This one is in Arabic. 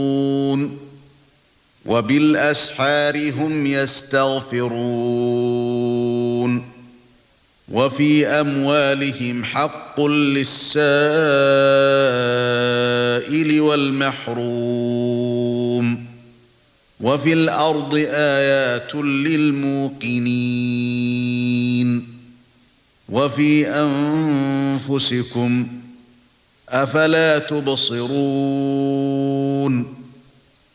وبالأسحار هم يستغفرون وفي أموالهم حق للسائل والمحروم وفي الأرض آيات للموقنين وفي أنفسكم أفلا تبصرون